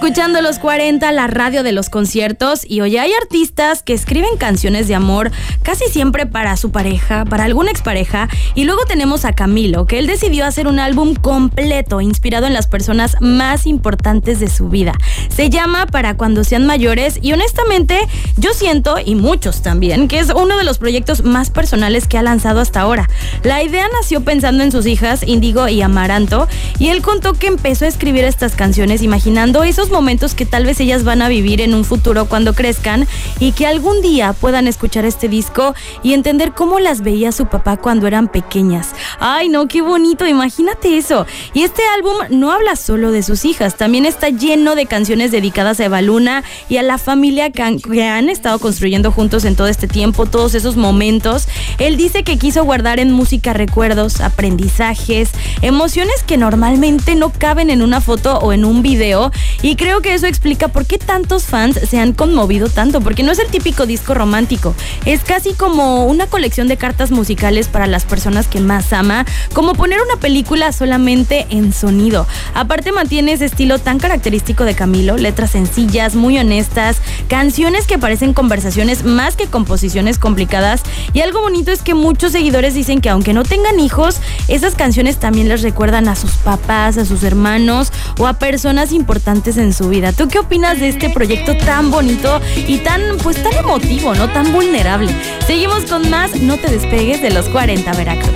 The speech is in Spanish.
escuchando Los 40, la radio de los conciertos, y hoy hay artistas que escriben canciones de amor casi siempre para su pareja, para alguna expareja, y luego tenemos a Camilo, que él decidió hacer un álbum completo inspirado en las personas más importantes de su vida. Se llama Para Cuando Sean Mayores, y honestamente yo siento, y muchos también, que es uno de los proyectos más personales que ha lanzado hasta ahora. La idea nació pensando en sus hijas, Índigo y Amaranto, y él contó que empezó a escribir estas canciones imaginando esos momentos que tal vez ellas van a vivir en un futuro cuando crezcan, y que algún día puedan escuchar este disco y entender cómo las veía su papá cuando eran pequeñas. Ay no, qué bonito, imagínate eso. Y este álbum no habla solo de sus hijas, también está lleno de canciones dedicadas a Eva Luna y a la familia que han estado construyendo juntos en todo este tiempo, todos esos momentos. Él dice que quiso guardar en música recuerdos, aprendizajes, emociones que normalmente no caben en una foto o en un video, y creo que eso explica por qué tantos fans se han conmovido tanto, porque no es el típico disco romántico, es casi como una colección de cartas musicales para las personas que más ama, como poner una película solamente en sonido. Aparte mantiene ese estilo tan característico de Camilo, letras sencillas, muy honestas, canciones que parecen conversaciones más que composiciones complicadas, y algo bonito es que muchos seguidores dicen que aunque no tengan hijos, esas canciones también les recuerdan a sus papás, a sus hermanos o a personas importantes en su vida. ¿Tú qué opinas de este proyecto tan bonito y tan emotivo, ¿no? Tan vulnerable? Seguimos con más, no te despegues de Los 40 Veracruz.